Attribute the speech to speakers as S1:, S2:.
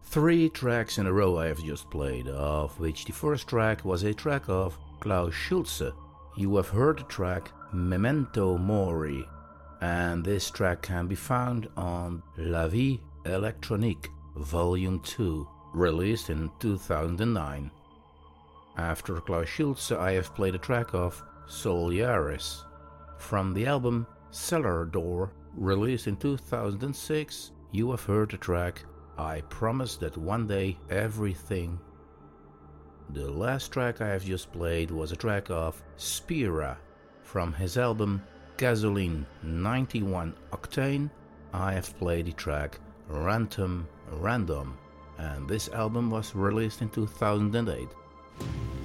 S1: Three tracks in a row I have just played, of which the first track was a track of Klaus Schulze. You have heard the track Memento Mori, and this track can be found on La Vie Electronique Volume 2, released in 2009. After Klaus Schulze I have played a track of Soliaris, from the album Cellar Door, released in 2006. You have heard the track I Promise That One Day Everything. The last track I have just played was a track of Spira, from his album Gasoline 91 Octane. I have played the track Random, and this album was released in 2008.